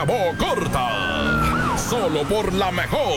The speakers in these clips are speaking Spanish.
Corta, solo por la mejor.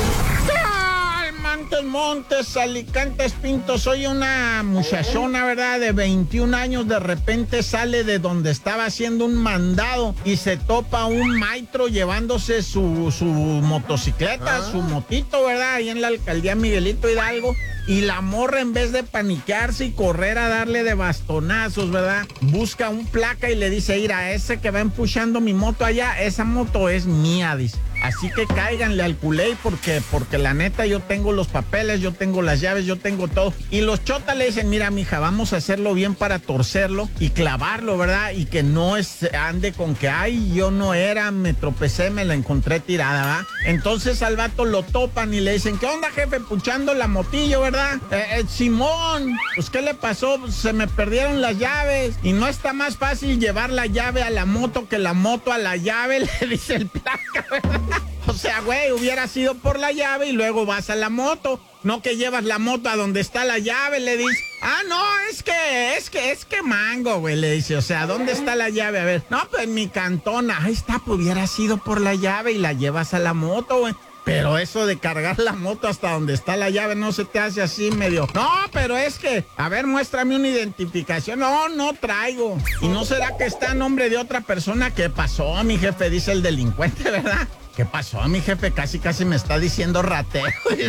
Montes, Alicantes, Pintos. Soy una muchachona, ¿verdad? De 21 años, de repente sale de donde estaba haciendo un mandado y se topa un maitro llevándose su motocicleta, su motito, ¿verdad? Ahí en la alcaldía Miguelito Hidalgo. Y la morra, en vez de paniquearse y correr a darle de bastonazos, ¿verdad? Busca un placa y le dice: mira, ese que va empuchando mi moto allá, esa moto es mía, dice. Así que cáiganle al culé porque la neta yo tengo los papeles, yo tengo las llaves, yo tengo todo. Y los chotas le dicen: mira, mija, vamos a hacerlo bien para torcerlo y clavarlo, ¿verdad? Y que no ande con que, ay, yo no era, me tropecé, me la encontré tirada, ¿verdad? Entonces al vato lo topan y le dicen: ¿qué onda, jefe? Empuchando la motillo, ¿verdad? Simón, pues ¿qué le pasó? Se me perdieron las llaves. Y no está más fácil llevar la llave a la moto que la moto a la llave, le dice el placa, ¿verdad? O sea, güey, hubiera sido por la llave y luego vas a la moto. No que llevas la moto a donde está la llave, le dice. Ah, no, es que mango, güey, le dice. O sea, ¿dónde está la llave? A ver. No, pues mi cantona. Ahí está, pues hubiera sido por la llave y la llevas a la moto, güey. Pero eso de cargar la moto hasta donde está la llave no se te hace así medio. No, pero es que, a ver, muéstrame una identificación. No traigo. ¿Y no será que está a nombre de otra persona? ¿Qué pasó, mi jefe? Dice el delincuente, ¿verdad? ¿Qué pasó, mi jefe? Casi me está diciendo ratero.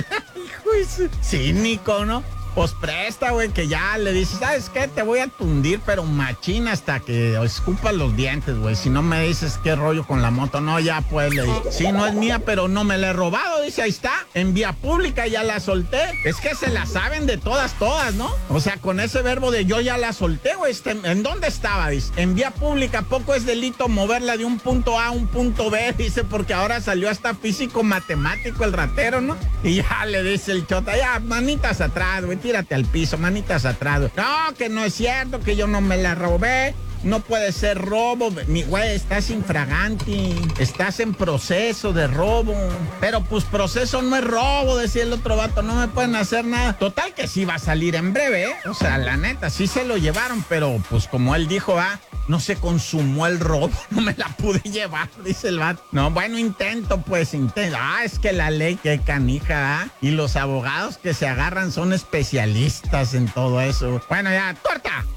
Cínico, ¿no? Pues presta, güey, que ya le dices: ¿sabes qué? Te voy a tundir, pero machín, hasta que escupas los dientes, güey. Si no me dices qué rollo con la moto. No, ya pues, le digo: sí, no es mía, pero no me la he robado. Dice: ahí está, en vía pública ya la solté. Es que se la saben de todas, ¿no? O sea, con ese verbo de yo ya la solté, güey. ¿En dónde estaba? Dice: en vía pública. Poco es delito moverla de un punto A a un punto B, dice, porque ahora salió hasta físico matemático el ratero, ¿no? Y ya le dice el chota: ya, manitas atrás, güey. Tírate al piso, manitas atrás. No, que no es cierto, que yo no me la robé. No puede ser robo. Mi güey, estás infraganti. Estás en proceso de robo. Pero pues proceso no es robo, decía el otro vato. No me pueden hacer nada. Total que sí va a salir en breve, ¿eh? O sea, la neta, sí se lo llevaron, pero pues como él dijo, no se consumó el robo, no me la pude llevar, dice el vato. No, bueno, intento. Es que la ley, qué canija, y los abogados que se agarran son especialistas en todo eso. Bueno, ya, corta.